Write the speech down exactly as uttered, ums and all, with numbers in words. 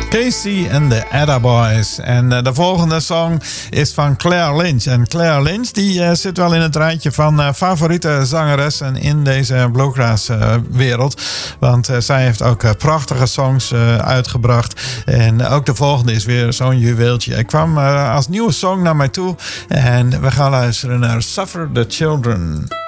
Casey en de Ada Boys. En uh, de volgende song is van Claire Lynch. En Claire Lynch die uh, zit wel in het rijtje van uh, favoriete zangeressen in deze bluegrass uh, wereld. Want uh, zij heeft ook uh, prachtige songs uh, uitgebracht. En uh, ook de volgende is weer zo'n juweeltje. Ik kwam uh, als nieuwe song naar mij toe. En we gaan luisteren naar Suffer the Children.